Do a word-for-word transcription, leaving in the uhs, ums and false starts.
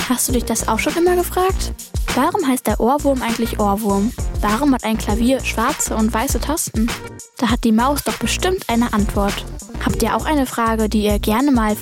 Hast du dich das auch schon immer gefragt? Warum heißt der Ohrwurm eigentlich Ohrwurm? Warum hat ein Klavier schwarze und weiße Tasten? Da hat die Maus doch bestimmt eine Antwort. Habt ihr auch eine Frage, die ihr gerne mal